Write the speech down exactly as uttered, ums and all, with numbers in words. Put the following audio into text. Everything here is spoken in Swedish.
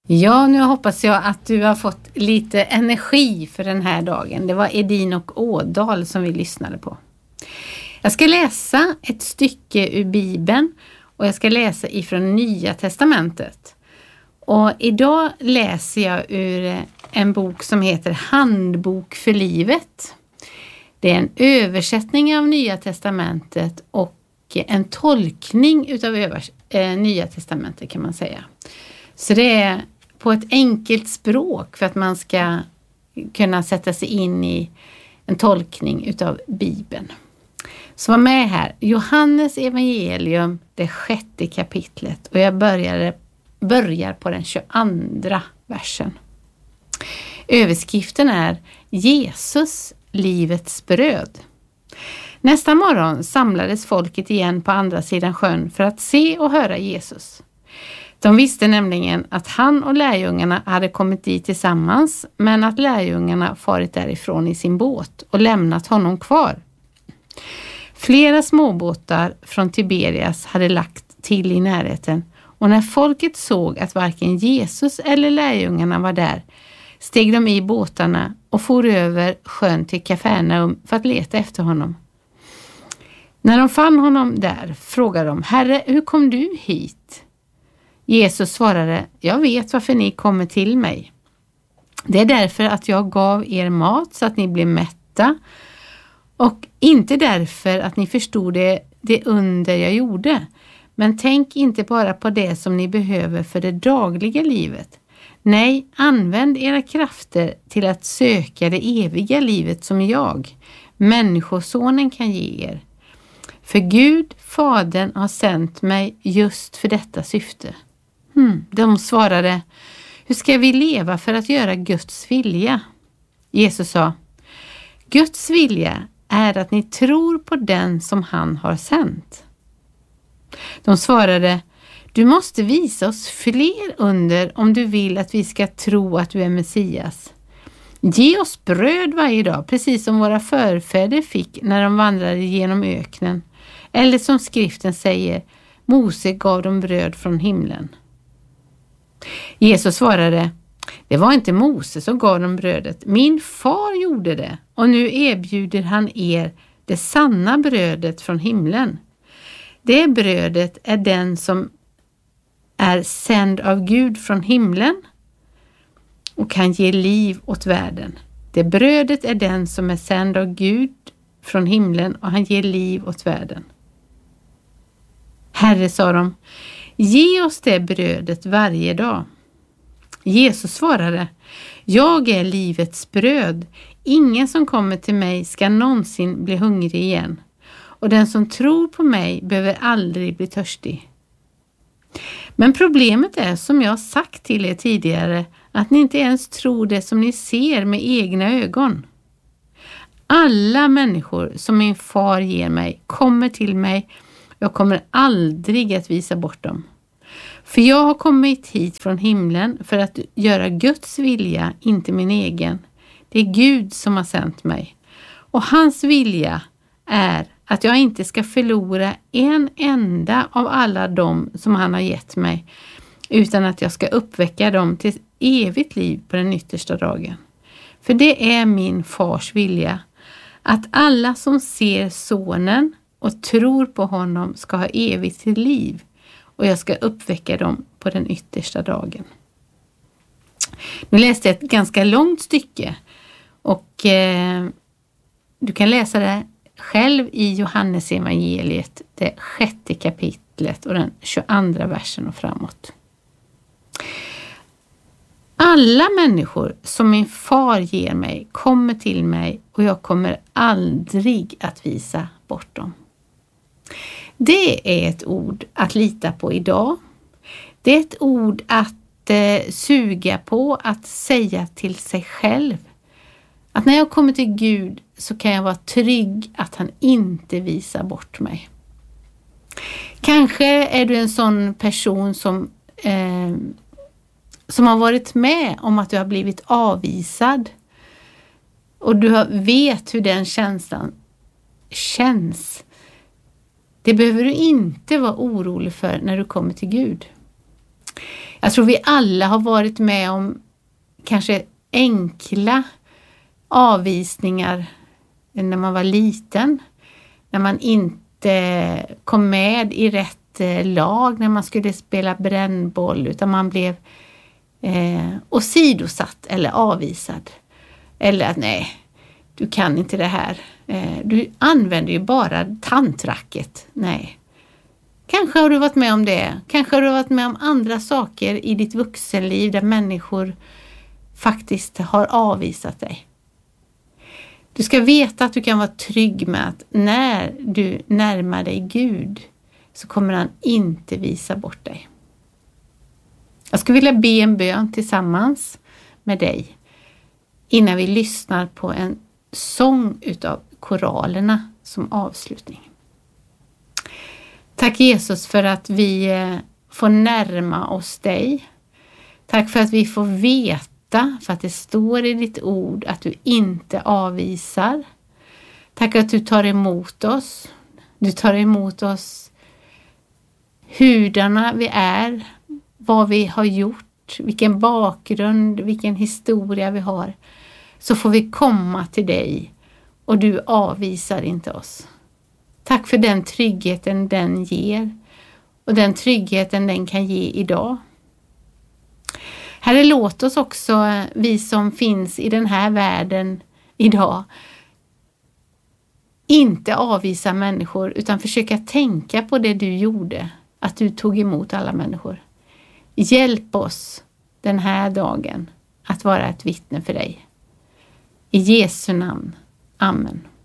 Ja, nu hoppas jag att du har fått lite energi för den här dagen. Det var Edin och Ådal som vi lyssnade på. Jag ska läsa ett stycke ur Bibeln och jag ska läsa ifrån Nya testamentet. Och idag läser jag ur en bok som heter Handbok för livet. Det är en översättning av Nya testamentet och en tolkning utav övers- äh, Nya testamentet kan man säga. Så det är på ett enkelt språk för att man ska kunna sätta sig in i en tolkning utav Bibeln. Så var med här. Johannes evangelium, det sjätte kapitlet. Och jag börjar, börjar på den tjugoandra versen. Överskriften är Jesus, livets bröd. Nästa morgon samlades folket igen på andra sidan sjön för att se och höra Jesus. De visste nämligen att han och lärjungarna hade kommit dit tillsammans, men att lärjungarna farit därifrån i sin båt och lämnat honom kvar. Flera småbåtar från Tiberias hade lagt till i närheten, och när folket såg att varken Jesus eller lärjungarna var där, steg de i båtarna och for över sjön till Kafarnaum för att leta efter honom. När de fann honom där frågade de: Herre, hur kom du hit? Jesus svarade: Jag vet varför ni kommer till mig. Det är därför att jag gav er mat så att ni blev mätta, och inte därför att ni förstod det, det under jag gjorde. Men tänk inte bara på det som ni behöver för det dagliga livet. Nej, använd era krafter till att söka det eviga livet som jag, Människosonen, kan ge er. För Gud, Fadern, har sänt mig just för detta syfte. Hmm. De svarade: Hur ska vi leva för att göra Guds vilja? Jesus sa: Guds vilja är att ni tror på den som han har sänt. De svarade: Du måste visa oss fler under om du vill att vi ska tro att du är Messias. Ge oss bröd varje dag, precis som våra förfäder fick när de vandrade genom öknen. Eller som skriften säger: Mose gav dem bröd från himlen. Jesus svarade: Det var inte Mose som gav dem brödet. Min far gjorde det, och nu erbjuder han er det sanna brödet från himlen. Det brödet är den som är sänd av Gud från himlen och kan ge liv åt världen. Det brödet är den som är sänd av Gud från himlen och han ger liv åt världen. Herre, sa de, ge oss det brödet varje dag. Jesus svarade: Jag är livets bröd. Ingen som kommer till mig ska någonsin bli hungrig igen. Och den som tror på mig behöver aldrig bli törstig. Men problemet är, som jag sagt till er tidigare, att ni inte ens tror det som ni ser med egna ögon. Alla människor som min far ger mig kommer till mig. Jag kommer aldrig att visa bort dem. För jag har kommit hit från himlen för att göra Guds vilja, inte min egen. Det är Gud som har sänt mig. Och hans vilja är att jag inte ska förlora en enda av alla dem som han har gett mig, utan att jag ska uppväcka dem till evigt liv på den yttersta dagen. För det är min fars vilja, att alla som ser sonen och tror på honom ska ha evigt liv, och jag ska uppväcka dem på den yttersta dagen. Nu läste jag ett ganska långt stycke, och eh, du kan läsa det själv i Johannes evangeliet, det sjätte kapitlet och den tjugoandra versen och framåt. Alla människor som min far ger mig kommer till mig, och jag kommer aldrig att visa bort dem. Det är ett ord att lita på idag. Det är ett ord att eh, suga på, att säga till sig själv. Att när jag kommer till Gud så kan jag vara trygg att han inte visar bort mig. Kanske är du en sån person som, eh, som har varit med om att du har blivit avvisad. Och du vet hur den känslan känns. Det behöver du inte vara orolig för när du kommer till Gud. Jag tror vi alla har varit med om kanske enkla avvisningar när man var liten. När man inte kom med i rätt lag när man skulle spela brännboll, utan man blev eh, åsidosatt eller avvisad. Eller att nej, du kan inte det här. Eh, du använder ju bara tantracket. Nej. Kanske har du varit med om det. Kanske har du varit med om andra saker i ditt vuxenliv där människor faktiskt har avvisat dig. Du ska veta att du kan vara trygg med att när du närmar dig Gud så kommer han inte visa bort dig. Jag skulle vilja be en bön tillsammans med dig innan vi lyssnar på en sång utav koralerna som avslutning. Tack Jesus för att vi får närma oss dig. Tack för att vi får veta, för att det står i ditt ord att du inte avvisar. Tack att du tar emot oss. Du tar emot oss hurdarna vi är, vad vi har gjort, vilken bakgrund, vilken historia vi har. Så får vi komma till dig och du avvisar inte oss. Tack för den tryggheten den ger och den tryggheten den kan ge idag. Herre, låt oss också, vi som finns i den här världen idag, inte avvisa människor utan försöka tänka på det du gjorde, att du tog emot alla människor. Hjälp oss den här dagen att vara ett vittne för dig. I Jesu namn. Amen.